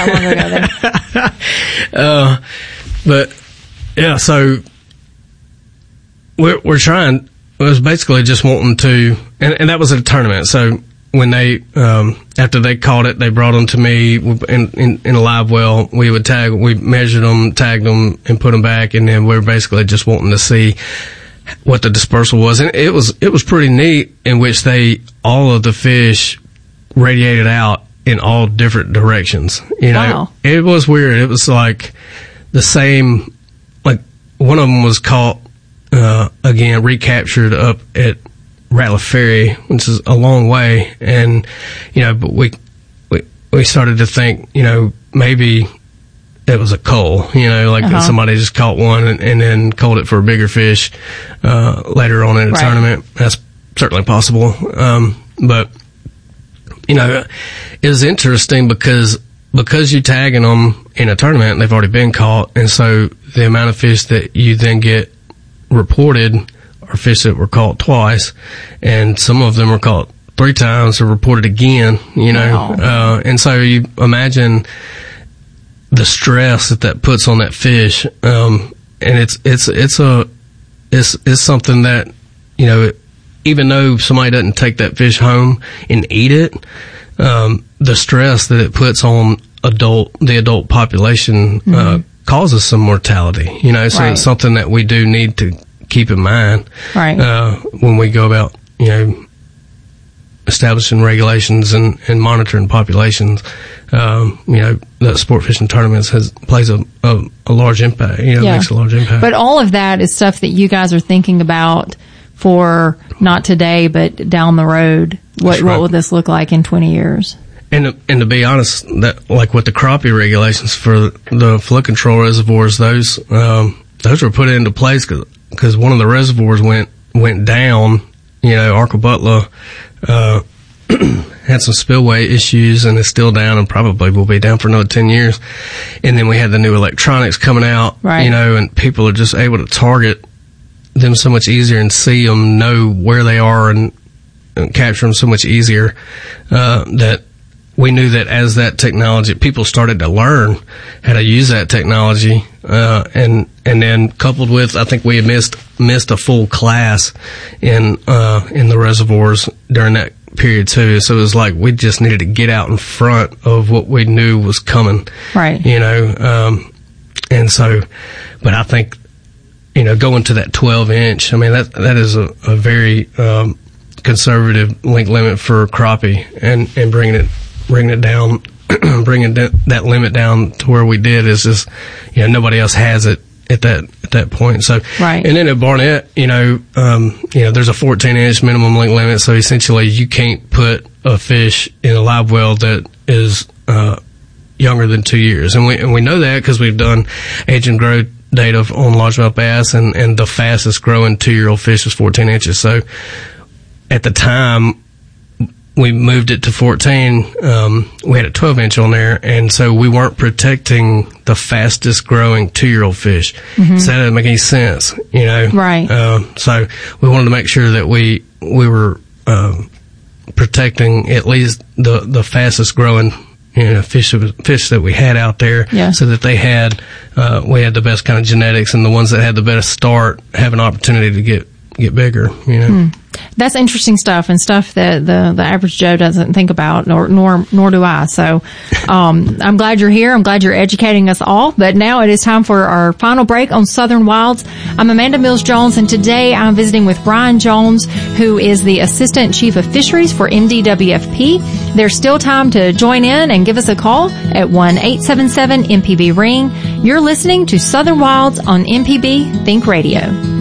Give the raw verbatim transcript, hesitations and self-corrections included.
how long ago then? uh, but yeah, so we're we're trying. It was basically just wanting to, and, and that was at a tournament. So when they, um, after they caught it, they brought them to me in, in, in a live well. We would tag, we measured them, tagged them, and put them back, and then we were basically just wanting to see what the dispersal was. And it was, it was pretty neat in which they, all of the fish radiated out in all different directions. You know, wow. It was weird. It was like the same, like one of them was caught, Uh, again, recaptured up at Ratliff Ferry, which is a long way. And, you know, but we, we, we started to think, you know, maybe it was a cull, you know, like uh-huh. somebody just caught one and, and then culled it for a bigger fish, uh, later on in a right. tournament. That's certainly possible. Um, but, you know, it was interesting because, because you're tagging them in a tournament, they've already been caught. And so the amount of fish that you then get reported are fish that were caught twice, and some of them were caught three times or reported again, you know. Wow. Uh, and so you imagine the stress that that puts on that fish. Um, and it's, it's, it's a, it's, it's something that, you know, even though somebody doesn't take that fish home and eat it, um, the stress that it puts on adult, the adult population, mm-hmm. uh, causes some mortality, you know, so right. it's something that we do need to keep in mind, right. uh, when we go about, you know, establishing regulations and, and monitoring populations. Um, you know, the sport fishing tournaments has, plays a, a, a large impact, you know, yeah. makes a large impact. But all of that is stuff that you guys are thinking about for not today, but down the road. What, right. what will this look like in twenty years? And to, and to be honest, that like with the crappie regulations for the flood control reservoirs, those um, those were put into place because one of the reservoirs went went down. You know, Arkabutla uh, had some spillway issues and is still down and probably will be down for another ten years. And then we had the new electronics coming out. Right. You know, and people are just able to target them so much easier and see them, know where they are, and, and capture them so much easier uh, that. We knew that as that technology, people started to learn how to use that technology, uh, and, and then coupled with, I think we had missed, missed a full class in, uh, in the reservoirs during that period too. So it was like we just needed to get out in front of what we knew was coming. Right. You know, um, and so, but I think, you know, going to that twelve inch, I mean, that, that is a, a very, um, conservative link limit for crappie, and, and bringing it, bringing it down, bringing that, that limit down to where we did is just, you know, nobody else has it at that, at that point. So, right. And then at Barnett, you know, um, you know, there's a fourteen inch minimum link limit. So essentially you can't put a fish in a live well that is, uh, younger than two years. And we, and we know that because we've done age and growth data on largemouth bass, and, and the fastest growing two year old fish is fourteen inches. So at the time, we moved it to fourteen, um, we had a twelve inch on there, and so we weren't protecting the fastest growing two year old fish. Mm-hmm. So that doesn't make any sense, you know? Right. Um, so we wanted to make sure that we, we were, um, protecting at least the, the fastest growing, you know, fish, fish that we had out there, yeah. so that they had, uh, we had the best kind of genetics, and the ones that had the best start have an opportunity to get, get bigger, you know? Hmm. That's interesting stuff, and stuff that the, the average Joe doesn't think about, nor nor nor do I. So um, I'm glad you're here. I'm glad you're educating us all. But now it is time for our final break on Southern Wilds. I'm Amanda Mills Jones, and today I'm visiting with Brian Jones, who is the Assistant Chief of Fisheries for N D W F P. There's still time to join in and give us a call at one eight seven seven M P B ring. You're listening to Southern Wilds on M P B Think Radio.